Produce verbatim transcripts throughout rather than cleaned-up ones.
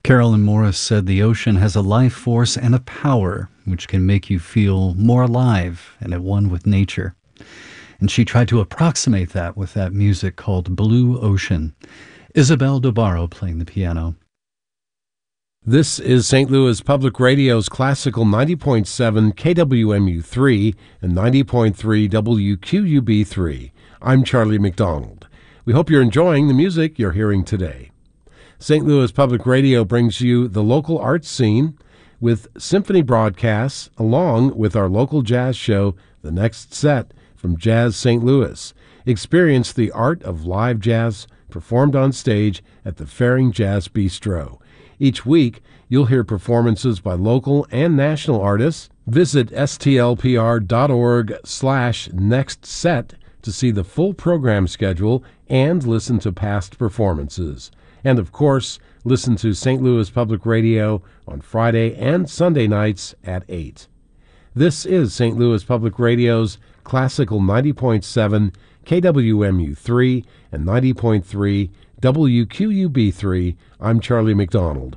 Carolyn Morris said the ocean has a life force and a power which can make you feel more alive and at one with nature. And she tried to approximate that with that music called Blue Ocean. Isabel Dobaro playing the piano. This is Saint Louis Public Radio's classical ninety point seven K W M U three and ninety point three W Q U B three. I'm Charlie McDonald. We hope you're enjoying the music you're hearing today. Saint Louis Public Radio brings you the local arts scene with symphony broadcasts along with our local jazz show, The Next Set from Jazz Saint Louis. Experience the art of live jazz performed on stage at the Faring Jazz Bistro. Each week, you'll hear performances by local and national artists. Visit stlpr.org slash next set to see the full program schedule and listen to past performances. And of course, listen to Saint Louis Public Radio on Friday and Sunday nights at eight. This is Saint Louis Public Radio's classical ninety point seven K W M U three and ninety point three W Q U B three. I'm Charlie McDonald.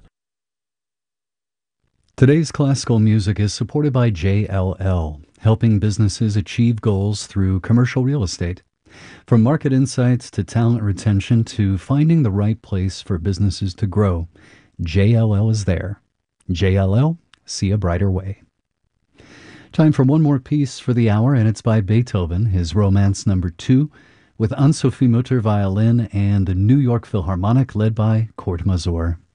Today's classical music is supported by J L L, helping businesses achieve goals through commercial real estate. From market insights to talent retention to finding the right place for businesses to grow, J L L is there. J L L, see a brighter way. Time for one more piece for the hour, and it's by Beethoven, his Romance Number Two, with Anne-Sophie Mutter violin and the New York Philharmonic led by Kurt Masur.